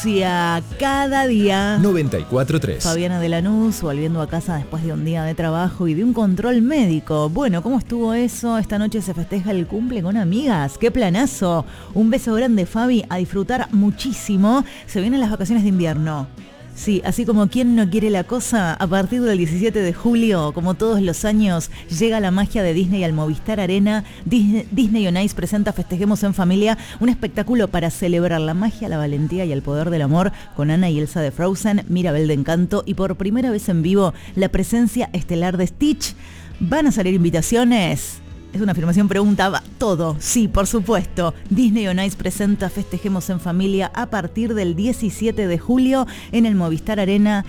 Cada día. 94.3. Fabiana de Lanús volviendo a casa después de un día de trabajo y de un control médico. Bueno, ¿cómo estuvo eso? Esta noche se festeja el cumple con amigas. ¡Qué planazo! Un beso grande, Fabi, a disfrutar muchísimo. Se vienen las vacaciones de invierno. Sí, así como quien no quiere la cosa, a partir del 17 de julio, como todos los años, llega la magia de Disney al Movistar Arena. Disney on Ice presenta Festejemos en Familia, un espectáculo para celebrar la magia, la valentía y el poder del amor, con Anna y Elsa de Frozen, Mirabel de Encanto y por primera vez en vivo, la presencia estelar de Stitch. ¿Van a salir invitaciones? Es una afirmación, pregunta, todo. Sí, por supuesto. Disney on Ice presenta Festejemos en Familia a partir del 17 de julio en el Movistar Arena.